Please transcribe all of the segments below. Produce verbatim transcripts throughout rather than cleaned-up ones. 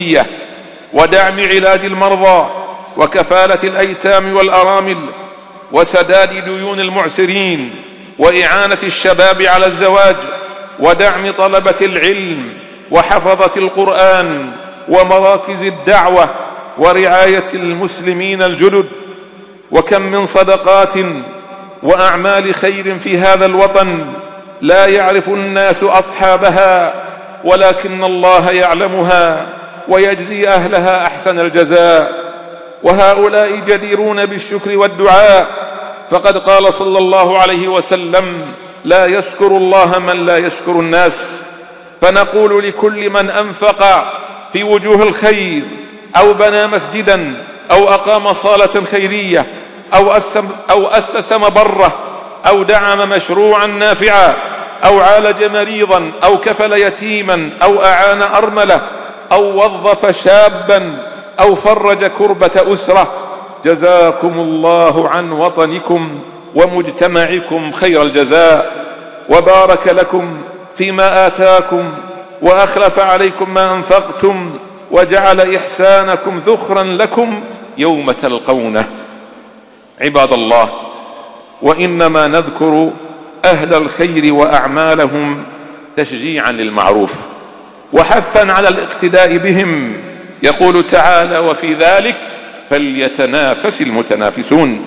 ودعم علاج المرضى وكفالة الأيتام والأرامل وسداد ديون المعسرين وإعانة الشباب على الزواج ودعم طلبة العلم وحفظة القرآن ومراكز الدعوة ورعاية المسلمين الجدد. وكم من صدقات وأعمال خير في هذا الوطن لا يعرف الناس أصحابها، ولكن الله يعلمها ويجزي أهلها أحسن الجزاء، وهؤلاء جديرون بالشكر والدعاء، فقد قال صلى الله عليه وسلم: لا يشكر الله من لا يشكر الناس. فنقول لكل من أنفق في وجوه الخير أو بنى مسجدا أو أقام صالة خيرية أو أسس, أو أسس مبرة أو دعم مشروعا نافعا أو عالج مريضا أو كفل يتيما أو أعان أرملة أو وظف شابا أو فرج كربة أسرة، جزاكم الله عن وطنكم ومجتمعكم خير الجزاء، وبارك لكم فيما آتاكم وأخلف عليكم ما أنفقتم وجعل إحسانكم ذخرا لكم يوم تلقونه. عباد الله، وإنما نذكر أهل الخير وأعمالهم تشجيعا للمعروف وحثا على الاقتداء بهم. يقول تعالى: وفي ذلك فليتنافس المتنافسون.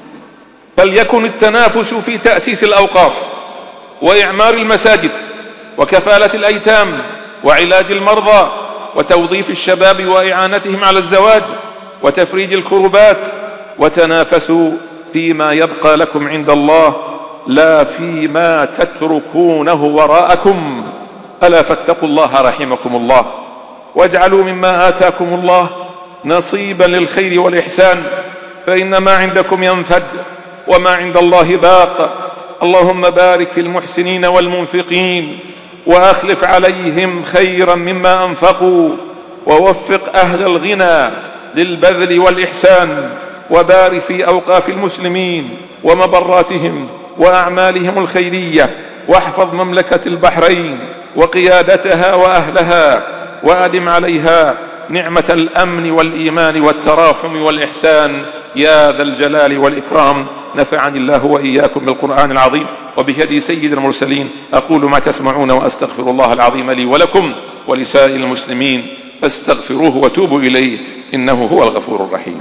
فليكن التنافس في تأسيس الأوقاف وإعمار المساجد وكفالة الأيتام وعلاج المرضى وتوظيف الشباب وإعانتهم على الزواج وتفريج الكربات. وتنافسوا فيما يبقى لكم عند الله لا فيما تتركونه وراءكم، ألا فاتقوا الله رحمكم الله، واجعلوا مما آتاكم الله نصيبا للخير والإحسان، فإن ما عندكم ينفد وما عند الله باق. اللهم بارك في المحسنين والمنفقين وأخلف عليهم خيرا مما أنفقوا، ووفق أهل الغنى للبذل والإحسان، وبارك في أوقاف المسلمين ومبراتهم وأعمالهم الخيرية، واحفظ مملكة البحرين وقيادتها وأهلها، وأدم عليها نعمة الأمن والإيمان والتراحم والإحسان يا ذا الجلال والإكرام. نفعني الله وإياكم بالقرآن العظيم وبهدي سيد المرسلين. أقول ما تسمعون وأستغفر الله العظيم لي ولكم ولسائر المسلمين، فاستغفروه وتوبوا إليه إنه هو الغفور الرحيم.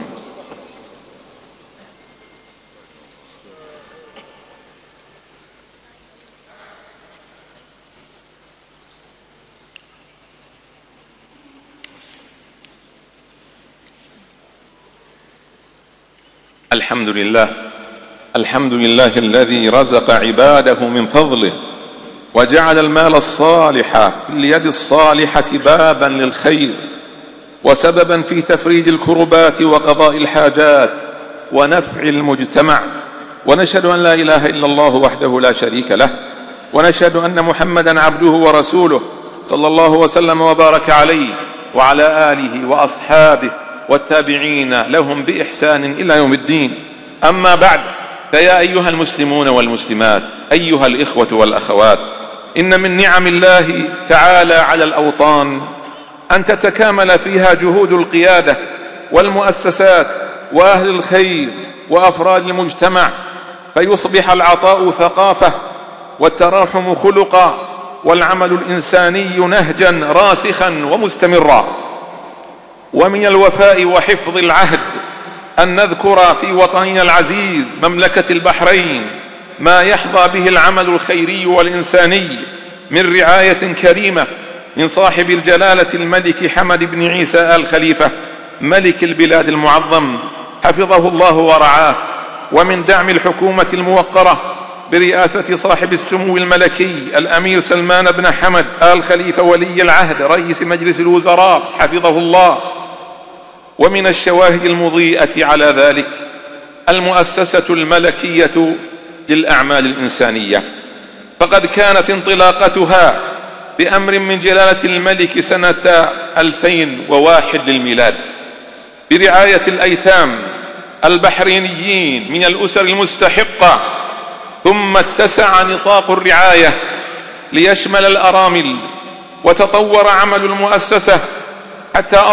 الحمد لله الحمد لله الذي رزق عباده من فضله، وجعل المال الصالح في اليد الصالحة بابا للخير وسببا في تفريج الكربات وقضاء الحاجات ونفع المجتمع. ونشهد أن لا إله إلا الله وحده لا شريك له، ونشهد أن محمدا عبده ورسوله صلى الله وسلم وبارك عليه وعلى آله وأصحابه والتابعين لهم بإحسان إلى يوم الدين. أما بعد، فيا أيها المسلمون والمسلمات، أيها الإخوة والأخوات، إن من نعم الله تعالى على الأوطان أن تتكامل فيها جهود القيادة والمؤسسات وأهل الخير وأفراد المجتمع، فيصبح العطاء ثقافة والتراحم خلقا والعمل الإنساني نهجا راسخا ومستمرا. ومن الوفاء وحفظ العهد أن نذكر في وطننا العزيز مملكة البحرين ما يحظى به العمل الخيري والإنساني من رعاية كريمة من صاحب الجلالة الملك حمد بن عيسى آل خليفة ملك البلاد المعظم حفظه الله ورعاه، ومن دعم الحكومة الموقرة برئاسة صاحب السمو الملكي الأمير سلمان بن حمد آل خليفة ولي العهد رئيس مجلس الوزراء حفظه الله. ومن الشواهد المضيئة على ذلك المؤسسة الملكية للأعمال الإنسانية، فقد كانت انطلاقتها بأمر من جلالة الملك سنة ألفين وواحد للميلاد برعاية الأيتام البحرينيين من الأسر المستحقة، ثم اتسع نطاق الرعاية ليشمل الأرامل، وتطور عمل المؤسسة حتى